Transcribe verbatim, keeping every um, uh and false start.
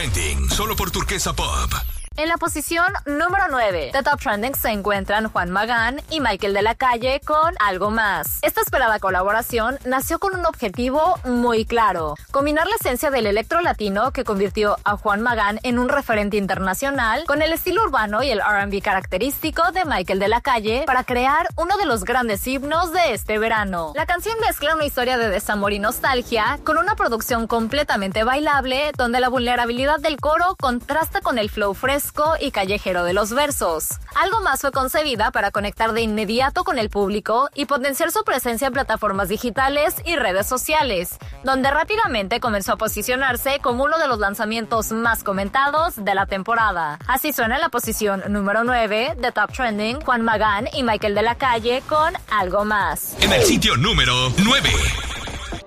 Trending, solo por Turquesa Pop. En la posición número nueve de Top Trending se encuentran Juan Magán y Michael de la Calle con Algo Más. Esta esperada colaboración nació con un objetivo muy claro: combinar la esencia del electro latino que convirtió a Juan Magán en un referente internacional con el estilo urbano y el R and B característico de Michael de la Calle para crear uno de los grandes himnos de este verano. La canción mezcla una historia de desamor y nostalgia con una producción completamente bailable, donde la vulnerabilidad del coro contrasta con el flow fresco y callejero de los versos. Algo Más fue concebida para conectar de inmediato con el público y potenciar su presencia en plataformas digitales y redes sociales, donde rápidamente comenzó a posicionarse como uno de los lanzamientos más comentados de la temporada. Así suena en la posición número nueve de Top Trending, Juan Magán y Michael de la Calle con Algo Más. En el sitio número nueve.